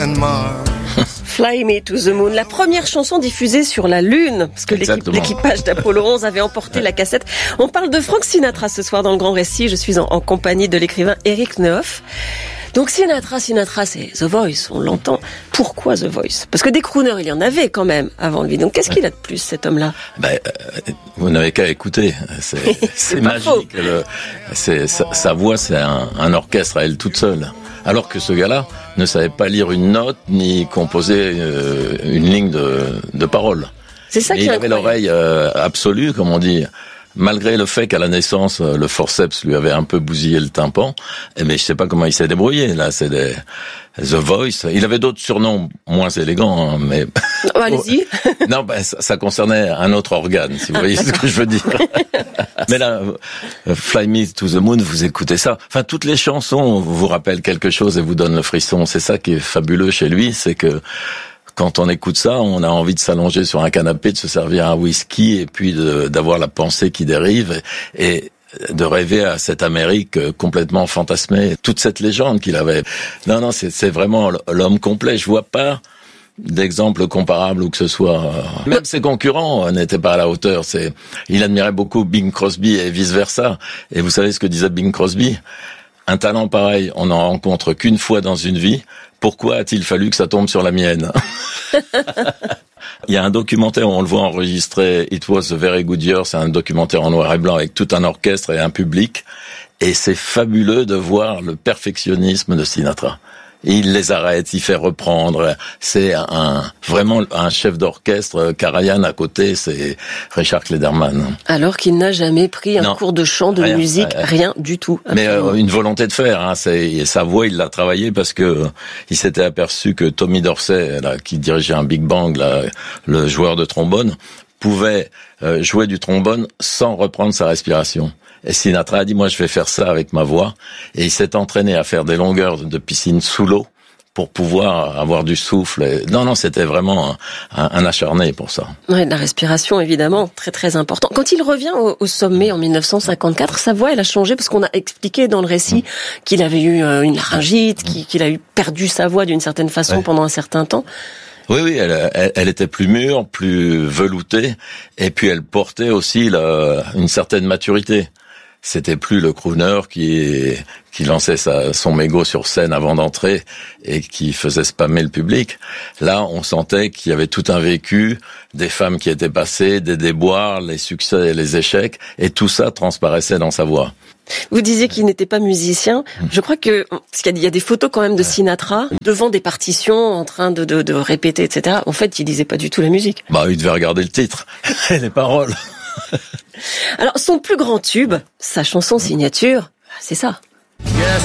Fly Me to the Moon, la première chanson diffusée sur la Lune, parce que l'équipage d'Apollo 11 avait emporté la cassette. On parle de Frank Sinatra ce soir dans le Grand Récit. Je suis en compagnie de l'écrivain Éric Neuf. Donc Sinatra, c'est The Voice, on l'entend. Pourquoi The Voice? Parce que des crooners, il y en avait quand même avant lui. Donc qu'est-ce qu'il a de plus, cet homme-là? Vous n'avez qu'à écouter. C'est magique. Sa voix, c'est un orchestre à elle toute seule. Alors que ce gars-là ne savait pas lire une note ni composer une ligne de parole. C'est ça qui est incroyable. Il avait l'oreille absolue, comme on dit. Malgré le fait qu'à la naissance, le forceps lui avait un peu bousillé le tympan, mais je sais pas comment il s'est débrouillé. Là, c'est The Voice. Il avait d'autres surnoms moins élégants, hein, mais... Allez-y. Non, ça concernait un autre organe, si vous voyez ce que je veux dire. Mais là, Fly Me to the Moon, vous écoutez ça. Enfin, toutes les chansons vous rappellent quelque chose et vous donnent le frisson. C'est ça qui est fabuleux chez lui, c'est que quand on écoute ça, on a envie de s'allonger sur un canapé, de se servir un whisky et puis d'avoir la pensée qui dérive et de rêver à cette Amérique complètement fantasmée. Toute cette légende qu'il avait. Non, c'est vraiment l'homme complet. Je vois pas d'exemple comparable ou que ce soit. Même ses concurrents n'étaient pas à la hauteur. Il admirait beaucoup Bing Crosby et vice versa. Et vous savez ce que disait Bing Crosby? Un talent pareil, on n'en rencontre qu'une fois dans une vie. Pourquoi a-t-il fallu que ça tombe sur la mienne? Il y a un documentaire où on le voit enregistrer, It Was a Very Good Year, c'est un documentaire en noir et blanc avec tout un orchestre et un public. Et c'est fabuleux de voir le perfectionnisme de Sinatra. Il les arrête, il fait reprendre. C'est vraiment un chef d'orchestre. Karajan à côté, c'est Richard Klederman. Alors qu'il n'a jamais pris un cours de chant, de musique, rien du tout. Absolument. Mais une volonté de faire. Hein, sa voix, il l'a travaillé parce que il s'était aperçu que Tommy Dorsey, là, qui dirigeait un big band, là, le joueur de trombone, pouvait jouer du trombone sans reprendre sa respiration. Et Sinatra a dit, moi je vais faire ça avec ma voix. Et il s'est entraîné à faire des longueurs de piscine sous l'eau pour pouvoir avoir du souffle. Non, c'était vraiment un acharné pour ça. Ouais, la respiration, évidemment, très très important. Quand il revient au sommet en 1954, sa voix, elle a changé parce qu'on a expliqué dans le récit qu'il avait eu une laryngite, qu'il a eu perdu sa voix d'une certaine façon pendant un certain temps. Oui, elle était plus mûre, plus veloutée, et puis elle portait aussi une certaine maturité. C'était plus le crooner qui lançait son mégot sur scène avant d'entrer et qui faisait spammer le public. Là, on sentait qu'il y avait tout un vécu, des femmes qui étaient passées, des déboires, les succès et les échecs, et tout ça transparaissait dans sa voix. Vous disiez qu'il n'était pas musicien. Je crois parce qu'il y a des photos quand même de Sinatra devant des partitions en train de répéter, etc. En fait, il disait pas du tout la musique. Il devait regarder le titre et les paroles. Alors, son plus grand tube, sa chanson signature, c'est ça.